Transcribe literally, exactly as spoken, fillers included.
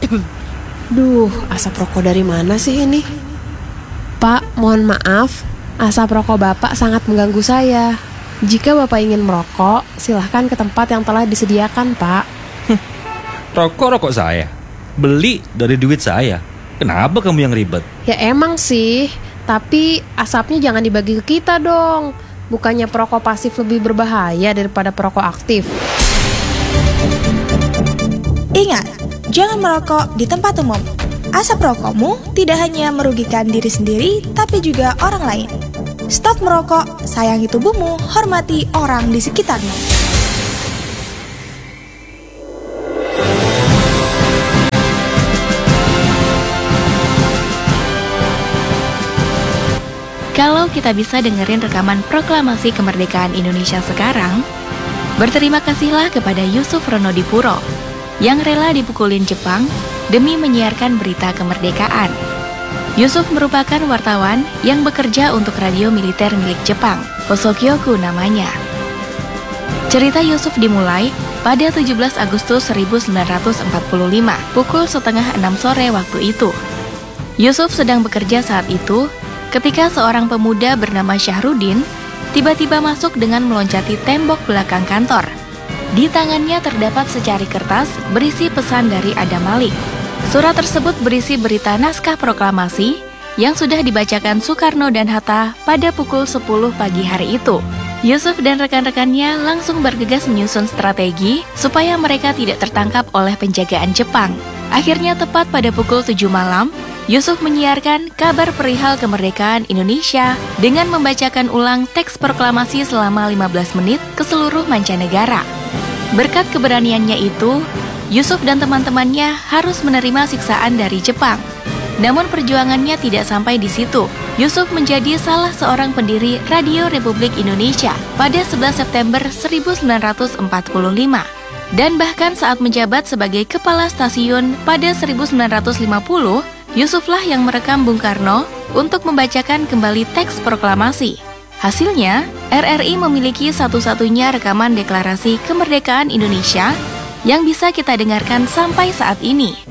Duh, asap rokok dari mana sih ini? Pak, mohon maaf, asap rokok Bapak sangat mengganggu saya. Jika Bapak ingin merokok, silahkan ke tempat yang telah disediakan, Pak. Rokok-rokok saya? Beli dari duit saya. Kenapa kamu yang ribet? Ya emang sih, tapi asapnya jangan dibagi ke kita dong. Bukannya perokok pasif lebih berbahaya daripada perokok aktif? Ingat, jangan merokok di tempat umum. Asap rokokmu tidak hanya merugikan diri sendiri, tapi juga orang lain. Stop merokok, sayangi tubuhmu, hormati orang di sekitarmu. Kalau kita bisa dengerin rekaman proklamasi kemerdekaan Indonesia sekarang, berterima kasihlah kepada Yusuf Ronodipuro yang rela dipukulin Jepang demi menyiarkan berita kemerdekaan. Yusuf merupakan wartawan yang bekerja untuk radio militer milik Jepang, Hosokyoku namanya. Cerita Yusuf dimulai pada tujuh belas Agustus seribu sembilan ratus empat puluh lima, pukul setengah enam sore waktu itu. Yusuf sedang bekerja saat itu ketika seorang pemuda bernama Syahrudin tiba-tiba masuk dengan meloncati tembok belakang kantor. Di tangannya terdapat secari kertas berisi pesan dari Adam Malik. Surat tersebut berisi berita naskah proklamasi yang sudah dibacakan Soekarno dan Hatta pada pukul sepuluh pagi hari itu. Yusuf dan rekan-rekannya langsung bergegas menyusun strategi supaya mereka tidak tertangkap oleh penjagaan Jepang. Akhirnya tepat pada pukul tujuh malam, Yusuf menyiarkan kabar perihal kemerdekaan Indonesia dengan membacakan ulang teks proklamasi selama lima belas menit ke seluruh mancanegara. Berkat keberaniannya itu, Yusuf dan teman-temannya harus menerima siksaan dari Jepang. Namun perjuangannya tidak sampai di situ. Yusuf menjadi salah seorang pendiri Radio Republik Indonesia pada sebelas September seribu sembilan ratus empat puluh lima. Dan bahkan saat menjabat sebagai kepala stasiun pada seribu sembilan ratus lima puluh, Yusuflah yang merekam Bung Karno untuk membacakan kembali teks proklamasi. Hasilnya, R R I memiliki satu-satunya rekaman deklarasi kemerdekaan Indonesia yang bisa kita dengarkan sampai saat ini.